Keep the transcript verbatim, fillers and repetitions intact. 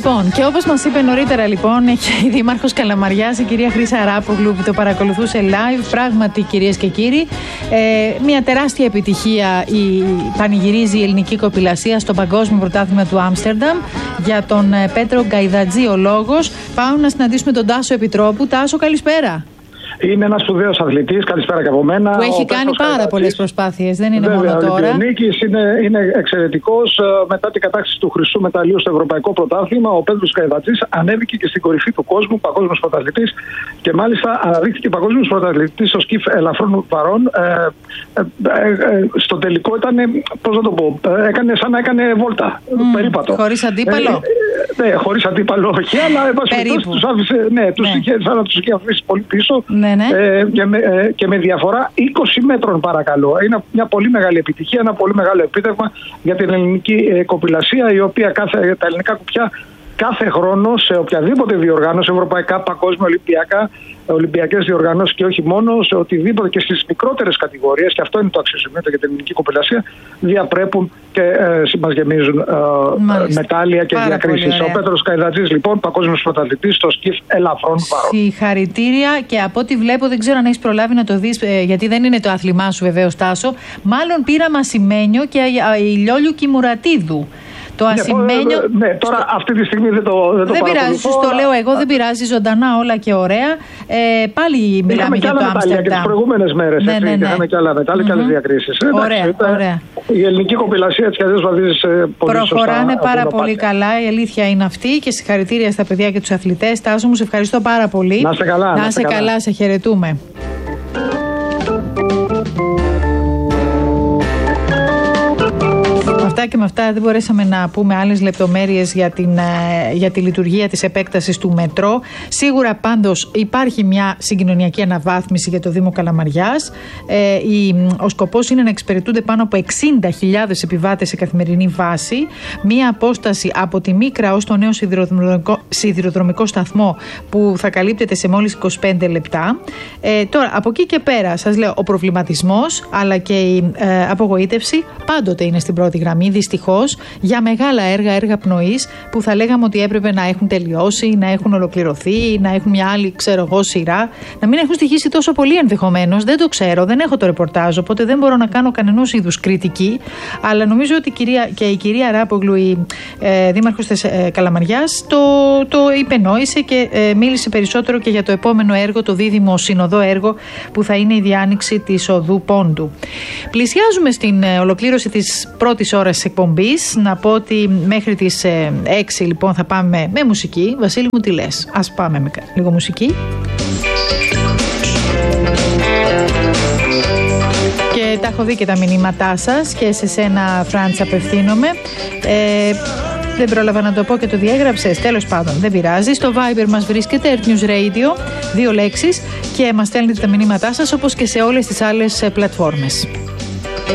Λοιπόν, και όπως μας είπε νωρίτερα, λοιπόν, έχει η Δήμαρχος Καλαμαριάς, η κυρία Χρύσα Αράπογλου, που το παρακολουθούσε live. Πράγματι, κυρίες και κύριοι, ε, μια τεράστια επιτυχία η, πανηγυρίζει η ελληνική κοπηλασία στο Παγκόσμιο Πρωτάθλημα του Άμστερνταμ. Για τον ε, Πέτρο Γκαϊδατζή ο λόγος. Πάμε να συναντήσουμε τον Τάσο Επιτρόπου. Τάσο, καλησπέρα. Είναι ένας σπουδαίος αθλητής, καλησπέρα και από μένα. Που έχει κάνει πάρα πολλές προσπάθειες, δεν είναι βέβαια, μόνο τώρα. Ολυμπιονίκης, είναι, είναι εξαιρετικός. Μετά την κατάκτηση του χρυσού μεταλλίου στο Ευρωπαϊκό Πρωτάθλημα, ο Πέτρος Γκαϊδατζής ανέβηκε και στην κορυφή του κόσμου, παγκόσμιος πρωταθλητής, και μάλιστα αναδείχθηκε παγκόσμιος πρωταθλητής στο σκιφ ελαφρών βαρών. Ε, ε, ε, ε, στο τελικό ήταν, πώς να το πω, έκανε σαν να έκανε βόλτα, mm, περίπατο. Χωρίς αντίπαλο. Ε, ναι, χωρίς αντίπαλο, όχι, αλλά εν πάση περιπτώσει τους άφησε, ναι, τους ναι. είχε, σαν να τους είχε αφήσει πολύ πίσω. Ναι, ναι. Ε, και, με, ε, και με διαφορά είκοσι μέτρων, παρακαλώ. Είναι μια πολύ μεγάλη επιτυχία, ένα πολύ μεγάλο επίτευγμα για την ελληνική ε, κοπηλασία, η οποία κάθε, τα ελληνικά κουπιά κάθε χρόνο σε οποιαδήποτε διοργάνωση, ευρωπαϊκά, παγκόσμια, ολυμπιακά, ολυμπιακές διοργανώσεις και όχι μόνο, σε οτιδήποτε και στις μικρότερες κατηγορίες, και αυτό είναι το αξιοσημείωτο για την ελληνική κοπηλασία, διαπρέπουν και ε, μας γεμίζουν ε, μετάλλια και διακρίσεις. Ο Πέτρος Γκαϊδατζής, λοιπόν, παγκόσμιος πρωταθλητής στο σκιφ ελαφρών βαρών. Συγχαρητήρια, και από ό,τι βλέπω, δεν ξέρω αν έχεις προλάβει να το δεις, ε, γιατί δεν είναι το άθλημά σου βεβαίως, Τάσο. Μάλλον πήρα Ασημένιο και η Λιόλιου Κιμουρατίδου. Το Ασημένιο. Ναι, ναι, τώρα αυτή τη στιγμή δεν το Δεν, δεν πειράζει, σου το λέω εγώ, δεν πειράζει, ζωντανά όλα και ωραία. Ε, πάλι μιλάμε για το Άμστερνταμ. Και τις προηγούμενες μέρες. Ναι, ναι, ναι. Είχαμε και άλλα μετάλλια mm-hmm. και άλλες διακρίσεις. Ωραία, εντάξει, ωραία. Η ελληνική κοπηλασία έτσι κι αλλιώς βαδίζει σε πολύ σωστά. Προχωράνε πάρα πολύ καλά, η αλήθεια είναι αυτή, και συγχαρητήρια στα παιδιά και τους αθλητές. Τάσο μου, σε ευχαριστώ πάρα πολύ. Να είστε καλά. Να είστε καλά, καλά, σε χαιρετούμε. Αυτά και με αυτά δεν μπορέσαμε να πούμε άλλες λεπτομέρειες για, την, για τη λειτουργία της επέκτασης του μετρό. Σίγουρα πάντως υπάρχει μια συγκοινωνιακή αναβάθμιση για το Δήμο Καλαμαριάς. Ε, η, ο σκοπός είναι να εξυπηρετούνται πάνω από εξήντα χιλιάδες επιβάτες σε καθημερινή βάση. Μια απόσταση από τη Μίκρα ως το νέο σιδηροδρομικό, σιδηροδρομικό σταθμό που θα καλύπτεται σε μόλις είκοσι πέντε λεπτά. Ε, τώρα, από εκεί και πέρα, σας λέω, ο προβληματισμός αλλά και η ε, απογοήτευση πάντοτε είναι στην πρώτη γραμμή. Δυστυχώς, για μεγάλα έργα, έργα πνοής που θα λέγαμε ότι έπρεπε να έχουν τελειώσει, να έχουν ολοκληρωθεί, να έχουν μια άλλη, ξέρω εγώ, σειρά, να μην έχουν στοιχήσει τόσο πολύ ενδεχομένως. Δεν το ξέρω, δεν έχω το ρεπορτάζ, οπότε δεν μπορώ να κάνω κανενός είδους κριτική. Αλλά νομίζω ότι η κυρία, και η κυρία Αράπογλου, η ε, δήμαρχος της ε, Καλαμαριάς, το, το υπενόησε και ε, μίλησε περισσότερο και για το επόμενο έργο, το δίδυμο συνοδό έργο που θα είναι η διάνοιξη της οδού Πόντου. Πλησιάζουμε στην ε, ολοκλήρωση της πρώτης ώρας εκπομπής. Να πω ότι μέχρι τις ε, έξι λοιπόν θα πάμε με μουσική. Βασίλη μου, τι λες? Ας πάμε με λίγο μουσική. Και τα έχω δει και τα μηνύματά σας, και σε σένα, Φραντς, απευθύνομαι. Ε, δεν πρόλαβα να το πω και το διέγραψες. Τέλος πάντων, δεν πειράζει. Στο Viber μας βρίσκεται Earth News Radio, δύο λέξεις, και μας στέλνετε τα μηνύματά σας, όπως και σε όλες τις άλλες πλατφόρμες.